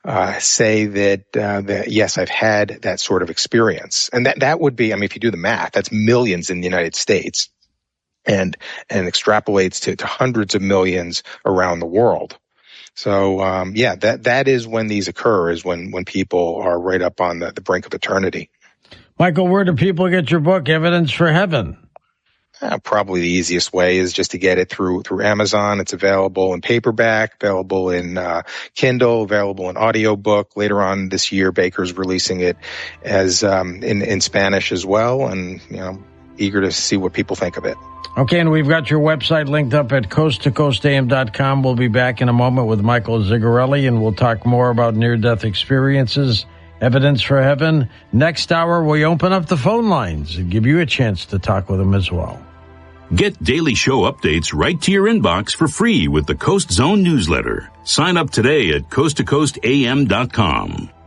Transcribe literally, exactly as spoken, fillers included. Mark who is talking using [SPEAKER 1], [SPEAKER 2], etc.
[SPEAKER 1] uh, say that, uh, that, yes, I've had that sort of experience. And that, that would be, I mean, if you do the math, that's millions in the United States and, and extrapolates to, to hundreds of millions around the world. So, um, yeah, that, that is when these occur, is when, when people are right up on the, the brink of eternity.
[SPEAKER 2] Michael, where do people get your book, Evidence for Heaven?
[SPEAKER 1] Uh, probably the easiest way is just to get it through through Amazon. It's available in paperback, available in uh, Kindle, available in audiobook. Later on this year, Baker's releasing it as um, in in Spanish as well, and you know, eager to see what people think of it.
[SPEAKER 2] Okay, and we've got your website linked up at coast to coast a m dot com. We'll be back in a moment with Michael Zigarelli, and we'll talk more about near-death experiences, Evidence for Heaven. Next hour, we open up the phone lines and give you a chance to talk with them as well.
[SPEAKER 3] Get daily show updates right to your inbox for free with the Coast Zone newsletter. Sign up today at coast to coast a m dot com.